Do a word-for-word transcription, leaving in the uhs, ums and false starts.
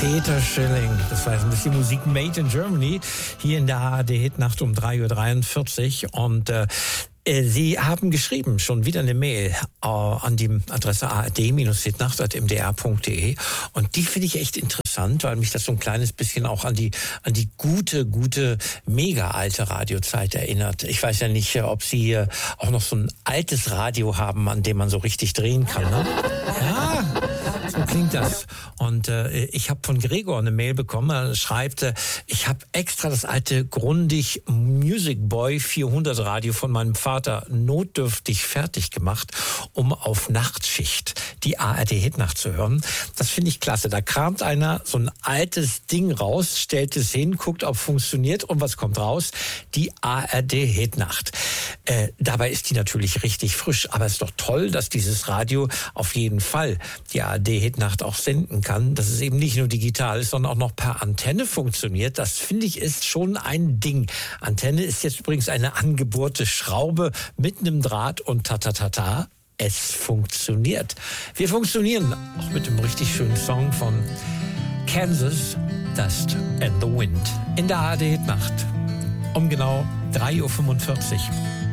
Peter Schilling, das war jetzt ein bisschen Musik made in Germany, hier in der A R D-Hitnacht um drei Uhr dreiundvierzig und äh, Sie haben geschrieben, schon wieder eine Mail äh, an die Adresse a r d hitnacht at m d r punkt d e und die finde ich echt interessant, weil mich das so ein kleines bisschen auch an die an die gute, gute, mega alte Radiozeit erinnert. Ich weiß ja nicht, ob Sie äh, auch noch so ein altes Radio haben, an dem man so richtig drehen kann, ne? Ja, so klingt das. Und äh, ich habe von Gregor eine Mail bekommen, er schreibt, äh, ich habe extra das alte Grundig Music Boy vierhundert Radio von meinem Vater notdürftig fertig gemacht, um auf Nachtschicht die A R D-Hitnacht zu hören. Das finde ich klasse. Da kramt einer so ein altes Ding raus, stellt es hin, guckt, ob es funktioniert und was kommt raus? Die A R D-Hitnacht. Äh, dabei ist die natürlich richtig frisch, aber es ist doch toll, dass dieses Radio auf jeden Fall die A R D-Hitnacht auch senden kann, dass es eben nicht nur digital ist, sondern auch noch per Antenne funktioniert. Das finde ich ist schon ein Ding. Antenne ist jetzt übrigens eine angebohrte Schraube mit einem Draht und ta-ta-ta-ta. Es funktioniert. Wir funktionieren auch mit dem richtig schönen Song von Kansas, Dust and the Wind in der A R D-Hitnacht um genau drei Uhr fünfundvierzig.